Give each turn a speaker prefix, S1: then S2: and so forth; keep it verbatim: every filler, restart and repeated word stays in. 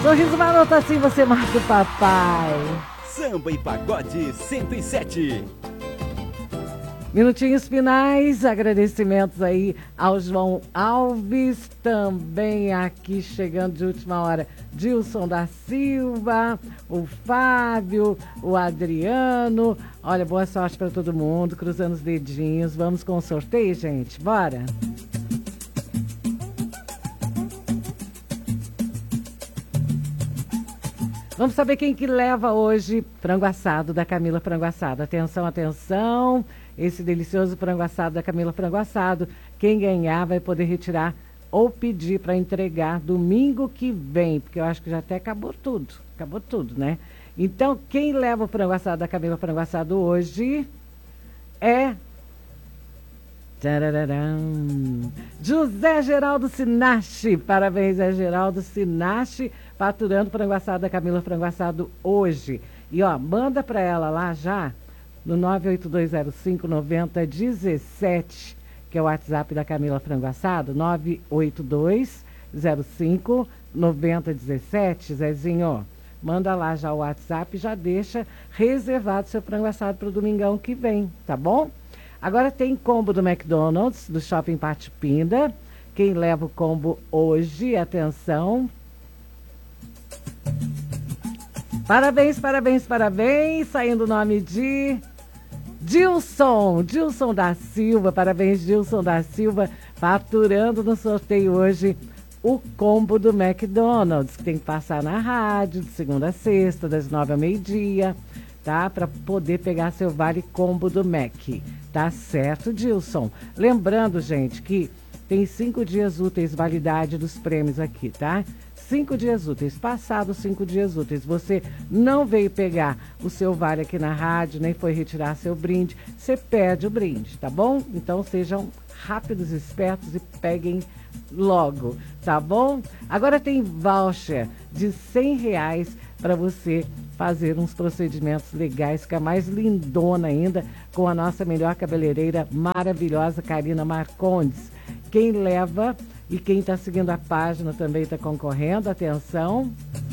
S1: Sorriso Maroto, assim você marca o papai.
S2: Samba e Pagode cento e sete.
S1: Minutinhos finais, agradecimentos aí ao João Alves, também aqui chegando de última hora, Dilson da Silva, o Fábio, o Adriano. Olha, boa sorte para todo mundo, cruzando os dedinhos. Vamos com o sorteio, gente? Bora! Vamos saber quem que leva hoje frango assado da Camila Frango Assado. Atenção, atenção, esse delicioso frango assado da Camila Frango Assado. Quem ganhar vai poder retirar ou pedir para entregar domingo que vem, porque eu acho que já até acabou tudo, acabou tudo, né? Então, quem leva o frango assado da Camila Frango Assado hoje é... Tararam. José Geraldo Sinache, parabéns, José Geraldo Sinache, faturando frango assado da Camila Frango Assado hoje. E ó, manda para ela lá já no nove oito dois zero cinco nove zero um sete, que é o WhatsApp da Camila Frango Assado, nove oito dois zero cinco nove zero um sete, Zezinho, ó, manda lá já o WhatsApp, já deixa reservado seu frango assado para o domingão que vem, tá bom? Agora tem combo do McDonald's, do Shopping Pátio Pinda. Quem leva o combo hoje, atenção. Parabéns, parabéns, parabéns. Saindo o nome de Dilson, Dilson da Silva. Parabéns, Dilson da Silva, faturando no sorteio hoje o combo do McDonald's, que tem que passar na rádio de segunda a sexta, das nove ao meio-dia, tá? Para poder pegar seu vale combo do Mac. Tá certo, Dilson? Lembrando, gente, que tem cinco dias úteis validade dos prêmios aqui, tá? Cinco dias úteis. Passados cinco dias úteis, você não veio pegar o seu vale aqui na rádio, nem foi retirar seu brinde, você perde o brinde, tá bom? Então sejam rápidos, espertos e peguem logo, tá bom? Agora tem voucher de cem reais para você fazer uns procedimentos legais, ficar mais lindona ainda com a nossa melhor cabeleireira maravilhosa, Karina Marcondes. Quem leva e quem está seguindo a página também está concorrendo, atenção.